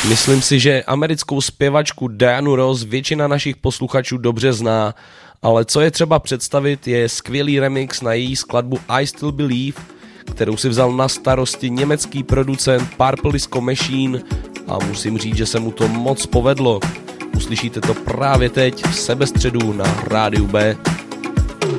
Myslím si, že americkou zpěvačku Dianu Ross většina našich posluchačů dobře zná, ale co je třeba představit, je skvělý remix na její skladbu I Still Believe, kterou si vzal na starosti německý producent Purple Disco Machine a musím říct, že se mu to moc povedlo. Uslyšíte to právě teď v sebestředu na Rádiu B.